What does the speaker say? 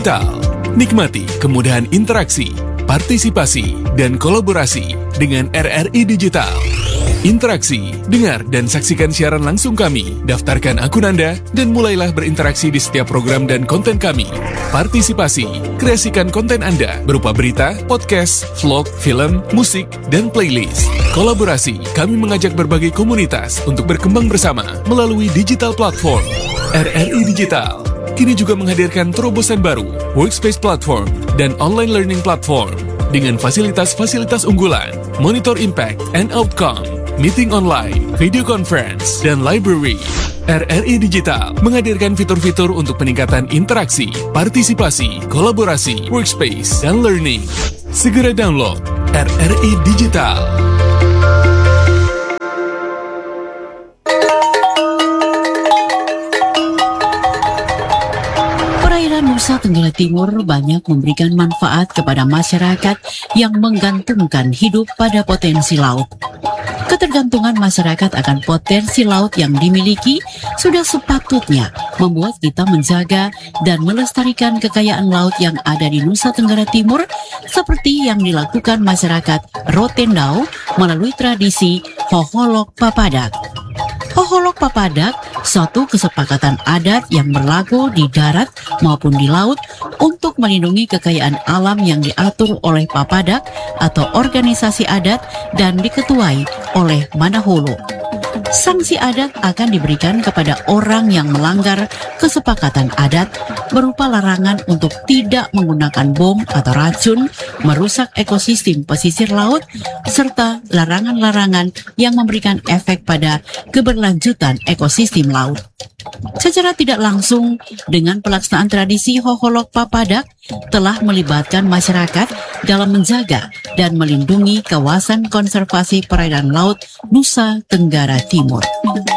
Digital. Nikmati kemudahan interaksi, partisipasi, dan kolaborasi dengan RRI Digital. Interaksi, dengar dan saksikan siaran langsung kami, daftarkan akun Anda, dan mulailah berinteraksi di setiap program dan konten kami. Partisipasi, kreasikan konten Anda berupa berita, podcast, vlog, film, musik, dan playlist. Kolaborasi, kami mengajak berbagai komunitas untuk berkembang bersama melalui digital platform. RRI Digital kini juga menghadirkan terobosan baru, workspace platform, dan online learning platform dengan fasilitas-fasilitas unggulan, monitor impact and outcome, meeting online, video conference, dan library. RRI Digital menghadirkan fitur-fitur untuk peningkatan interaksi, partisipasi, kolaborasi, workspace, dan learning. Segera download RRI Digital. Nusa Tenggara Timur banyak memberikan manfaat kepada masyarakat yang menggantungkan hidup pada potensi laut. Ketergantungan masyarakat akan potensi laut yang dimiliki sudah sepatutnya membuat kita menjaga dan melestarikan kekayaan laut yang ada di Nusa Tenggara Timur seperti yang dilakukan masyarakat Rotendao melalui tradisi Hoholok Papadak. Hoholok Papadak, suatu kesepakatan adat yang berlaku di darat maupun di laut untuk melindungi kekayaan alam yang diatur oleh Papadak atau organisasi adat dan diketuai oleh Manaholo. Sanksi adat akan diberikan kepada orang yang melanggar kesepakatan adat berupa larangan untuk tidak menggunakan bom atau racun, merusak ekosistem pesisir laut, serta larangan-larangan yang memberikan efek pada keberlanjutan ekosistem laut. Secara tidak langsung, dengan pelaksanaan tradisi Hoholok Papadak telah melibatkan masyarakat dalam menjaga dan melindungi kawasan konservasi perairan laut Nusa Tenggara Timur.